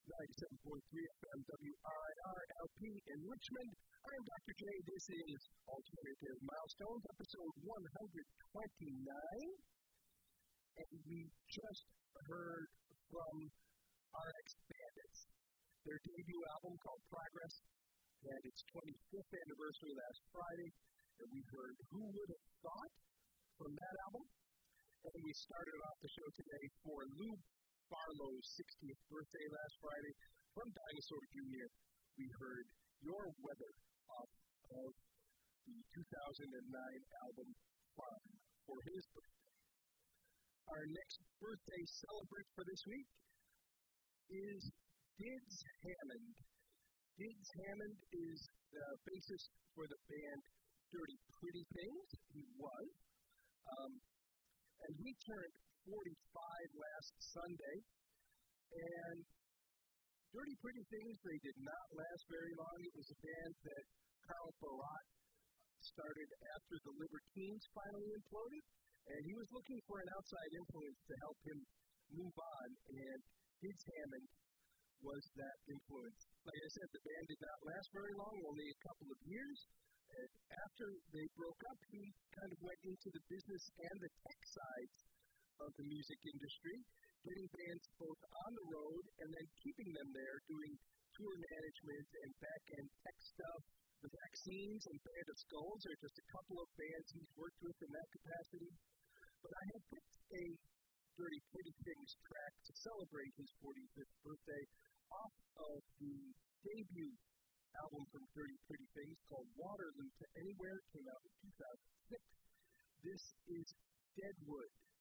97.3 FM WRIR LP in Richmond. I'm Dr. J. This is Alternative Milestones, episode 129. And we just heard from RX Bandits. Their debut album called Progress had its 25th anniversary last Friday. And we heard Who Would Have Thought from that album. And we started off the show today for Lou Barlow's 60th birthday last Friday. From Dinosaur Jr., we heard Your Weather off of the 2009 album Farm for his birthday. Our next birthday celebrant for this week is Dids Hammond. Dids Hammond is the bassist for the band Dirty Pretty Things. He was. And he turned 45 last Sunday, and Dirty Pretty Things, they did not last very long. It was a band that Carl Barat started after the Libertines finally imploded, and he was looking for an outside influence to help him move on, and Dids Hammond was that influence. Like I said, the band did not last very long, only a couple of years. And after they broke up, he kind of went into the business and the tech sides of the music industry, getting bands both on the road and then keeping them there, doing tour management and back-end tech stuff. The Vaccines and Band of Skulls are just a couple of bands he's worked with in that capacity. But I have picked a Dirty Pretty Things track to celebrate his 45th birthday off of the debut album from Dirty Pretty Things called Waterloo to Anywhere. It came out in 2006. This is Deadwood.